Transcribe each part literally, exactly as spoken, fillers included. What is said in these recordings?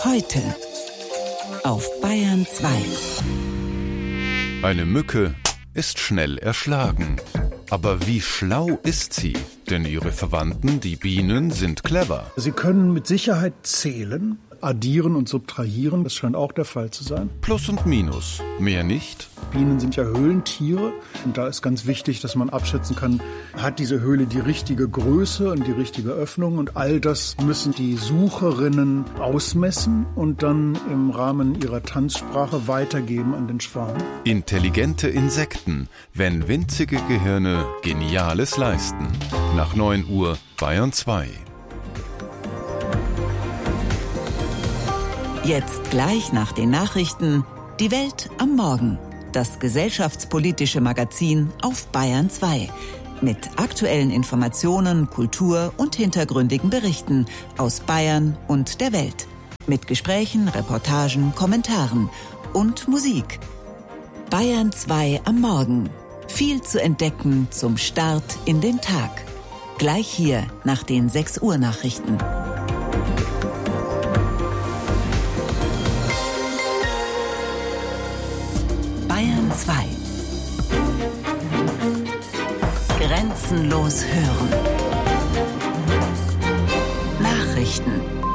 Heute auf Bayern zwei. Eine Mücke ist schnell erschlagen. Aber wie schlau ist sie? Denn ihre Verwandten, die Bienen, sind clever. Sie können mit Sicherheit zählen, addieren und subtrahieren. Das scheint auch der Fall zu sein. Plus und Minus. Mehr nicht? Bienen sind ja Höhlentiere. Und da ist ganz wichtig, dass man abschätzen kann, hat diese Höhle die richtige Größe und die richtige Öffnung. Und all das müssen die Sucherinnen ausmessen und dann im Rahmen ihrer Tanzsprache weitergeben an den Schwarm. Intelligente Insekten, wenn winzige Gehirne Geniales leisten. Nach neun Uhr Bayern zwei. Jetzt gleich nach den Nachrichten Die Welt am Morgen. Das gesellschaftspolitische Magazin auf Bayern zwei. Mit aktuellen Informationen, Kultur und hintergründigen Berichten aus Bayern und der Welt. Mit Gesprächen, Reportagen, Kommentaren und Musik. Bayern zwei am Morgen. Viel zu entdecken zum Start in den Tag. Gleich hier nach den sechs Uhr Nachrichten. Bayern zwei. Grenzenlos hören. Nachrichten.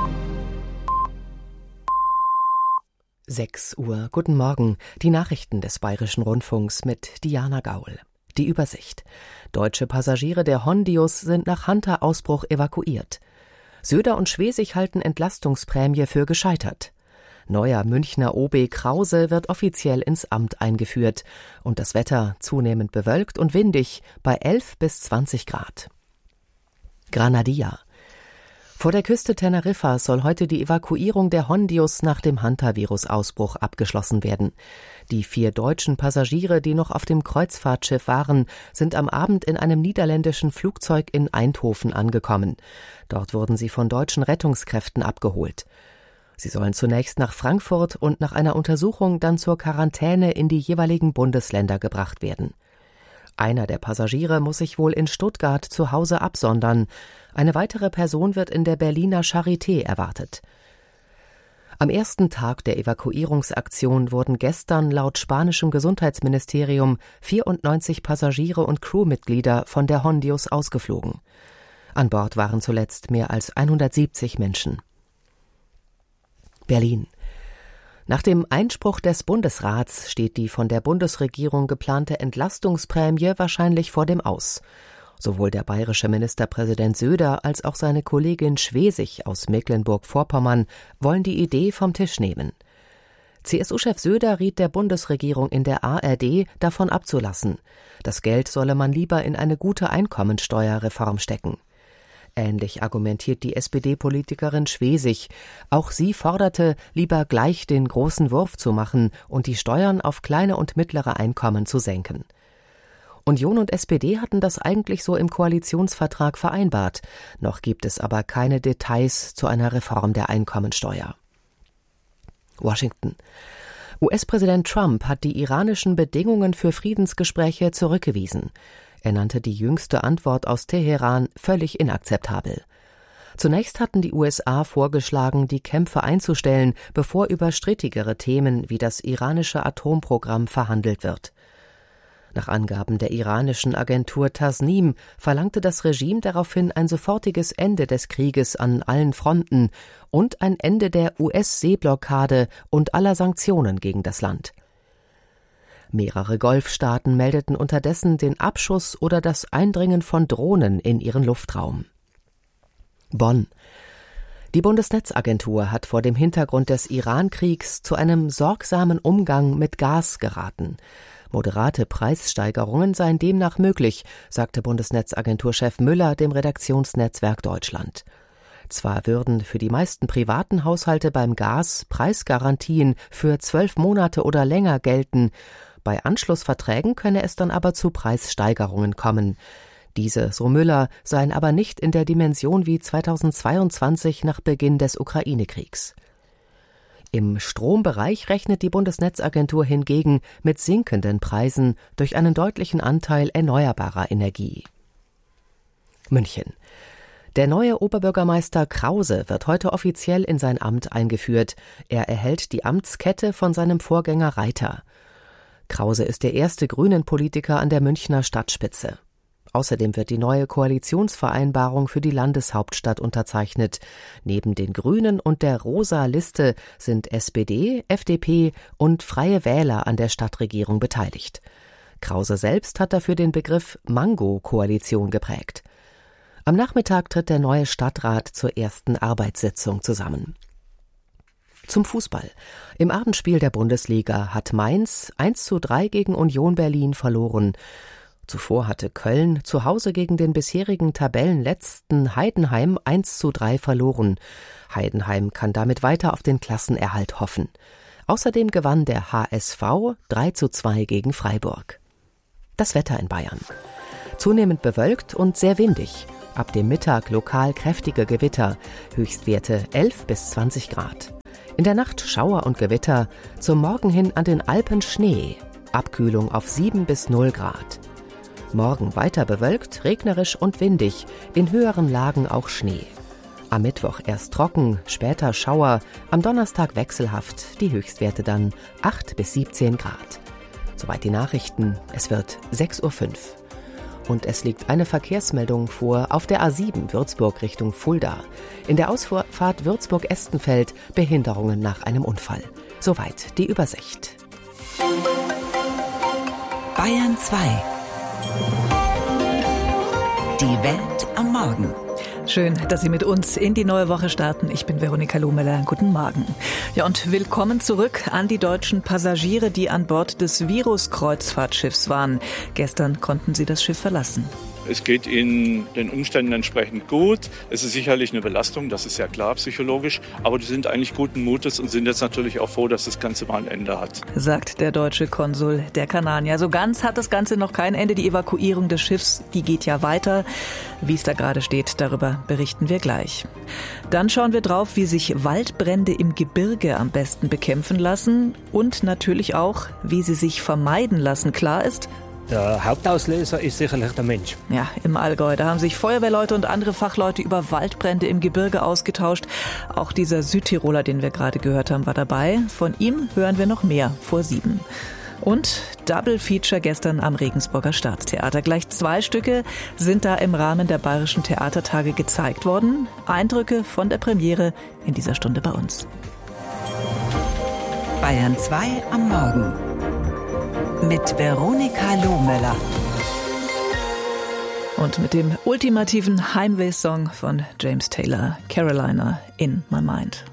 sechs Uhr. Guten Morgen. Die Nachrichten des Bayerischen Rundfunks mit Diana Gaul. Die Übersicht. Deutsche Passagiere der Hondius sind nach Hunter-Ausbruch evakuiert. Söder und Schwesig halten Entlastungsprämie für gescheitert. Neuer Münchner O B Krause wird offiziell ins Amt eingeführt. Und das Wetter zunehmend bewölkt und windig bei elf bis zwanzig Grad. Granadilla. Vor der Küste Teneriffa soll heute die Evakuierung der Hondius nach dem Hantavirus-Ausbruch abgeschlossen werden. Die vier deutschen Passagiere, die noch auf dem Kreuzfahrtschiff waren, sind am Abend in einem niederländischen Flugzeug in Eindhoven angekommen. Dort wurden sie von deutschen Rettungskräften abgeholt. Sie sollen zunächst nach Frankfurt und nach einer Untersuchung dann zur Quarantäne in die jeweiligen Bundesländer gebracht werden. Einer der Passagiere muss sich wohl in Stuttgart zu Hause absondern. Eine weitere Person wird in der Berliner Charité erwartet. Am ersten Tag der Evakuierungsaktion wurden gestern laut spanischem Gesundheitsministerium vierundneunzig Passagiere und Crewmitglieder von der Hondius ausgeflogen. An Bord waren zuletzt mehr als hundertsiebzig Menschen. Berlin. Nach dem Einspruch des Bundesrats steht die von der Bundesregierung geplante Entlastungsprämie wahrscheinlich vor dem Aus. Sowohl der bayerische Ministerpräsident Söder als auch seine Kollegin Schwesig aus Mecklenburg-Vorpommern wollen die Idee vom Tisch nehmen. C S U-Chef Söder riet der Bundesregierung in der A R D, davon abzulassen. Das Geld solle man lieber in eine gute Einkommensteuerreform stecken. Ähnlich argumentiert die S P D-Politikerin Schwesig. Auch sie forderte, lieber gleich den großen Wurf zu machen und die Steuern auf kleine und mittlere Einkommen zu senken. Union und S P D hatten das eigentlich so im Koalitionsvertrag vereinbart. Noch gibt es aber keine Details zu einer Reform der Einkommensteuer. Washington. U S-Präsident Trump hat die iranischen Bedingungen für Friedensgespräche zurückgewiesen. Er nannte die jüngste Antwort aus Teheran völlig inakzeptabel. Zunächst hatten die U S A vorgeschlagen, die Kämpfe einzustellen, bevor über strittigere Themen wie das iranische Atomprogramm verhandelt wird. Nach Angaben der iranischen Agentur Tasnim verlangte das Regime daraufhin ein sofortiges Ende des Krieges an allen Fronten und ein Ende der U S-Seeblockade und aller Sanktionen gegen das Land. Mehrere Golfstaaten meldeten unterdessen den Abschuss oder das Eindringen von Drohnen in ihren Luftraum. Bonn. Die Bundesnetzagentur hat vor dem Hintergrund des Iran-Kriegs zu einem sorgsamen Umgang mit Gas geraten. Moderate Preissteigerungen seien demnach möglich, sagte Bundesnetzagenturchef Müller dem Redaktionsnetzwerk Deutschland. Zwar würden für die meisten privaten Haushalte beim Gas Preisgarantien für zwölf Monate oder länger gelten, bei Anschlussverträgen könne es dann aber zu Preissteigerungen kommen. Diese, so Müller, seien aber nicht in der Dimension wie zweitausendzweiundzwanzig nach Beginn des Ukraine-Kriegs. Im Strombereich rechnet die Bundesnetzagentur hingegen mit sinkenden Preisen durch einen deutlichen Anteil erneuerbarer Energie. München. Der neue Oberbürgermeister Krause wird heute offiziell in sein Amt eingeführt. Er erhält die Amtskette von seinem Vorgänger Reiter. Krause ist der erste Grünen-Politiker an der Münchner Stadtspitze. Außerdem wird die neue Koalitionsvereinbarung für die Landeshauptstadt unterzeichnet. Neben den Grünen und der Rosa Liste sind S P D, F D P und Freie Wähler an der Stadtregierung beteiligt. Krause selbst hat dafür den Begriff Mango-Koalition geprägt. Am Nachmittag tritt der neue Stadtrat zur ersten Arbeitssitzung zusammen. Zum Fußball. Im Abendspiel der Bundesliga hat Mainz eins zu drei gegen Union Berlin verloren. Zuvor hatte Köln zu Hause gegen den bisherigen Tabellenletzten Heidenheim eins zu drei verloren. Heidenheim kann damit weiter auf den Klassenerhalt hoffen. Außerdem gewann der H S V drei zu zwei gegen Freiburg. Das Wetter in Bayern. Zunehmend bewölkt und sehr windig. Ab dem Mittag lokal kräftige Gewitter, Höchstwerte elf bis zwanzig Grad. In der Nacht Schauer und Gewitter, zum Morgen hin an den Alpen Schnee, Abkühlung auf sieben bis null Grad. Morgen weiter bewölkt, regnerisch und windig, in höheren Lagen auch Schnee. Am Mittwoch erst trocken, später Schauer, am Donnerstag wechselhaft, die Höchstwerte dann acht bis siebzehn Grad. Soweit die Nachrichten, es wird sechs Uhr fünf. Und es liegt eine Verkehrsmeldung vor auf der A sieben Würzburg Richtung Fulda. In der Ausfahrt Würzburg-Estenfeld Behinderungen nach einem Unfall. Soweit die Übersicht. Bayern zwei. Die Welt am Morgen. Schön, dass Sie mit uns in die neue Woche starten. Ich bin Veronika Lohmeller. Guten Morgen. Ja, und willkommen zurück an die deutschen Passagiere, die an Bord des Virus-Kreuzfahrtschiffs waren. Gestern konnten sie das Schiff verlassen. Es geht ihnen den Umständen entsprechend gut. Es ist sicherlich eine Belastung, das ist ja klar psychologisch. Aber die sind eigentlich guten Mutes und sind jetzt natürlich auch froh, dass das Ganze mal ein Ende hat. Sagt der deutsche Konsul der Kanaren. So ganz hat das Ganze noch kein Ende. Die Evakuierung des Schiffs, die geht ja weiter. Wie es da gerade steht, darüber berichten wir gleich. Dann schauen wir drauf, wie sich Waldbrände im Gebirge am besten bekämpfen lassen. Und natürlich auch, wie sie sich vermeiden lassen. Klar ist, der Hauptauslöser ist sicherlich der Mensch. Ja, im Allgäu, da haben sich Feuerwehrleute und andere Fachleute über Waldbrände im Gebirge ausgetauscht. Auch dieser Südtiroler, den wir gerade gehört haben, war dabei. Von ihm hören wir noch mehr vor sieben. Und Double Feature gestern am Regensburger Staatstheater. Gleich zwei Stücke sind da im Rahmen der Bayerischen Theatertage gezeigt worden. Eindrücke von der Premiere in dieser Stunde bei uns. Bayern zwei am Morgen. Mit Veronika Lohmeller. Und mit dem ultimativen Heimweh-Song von James Taylor, Carolina in My Mind.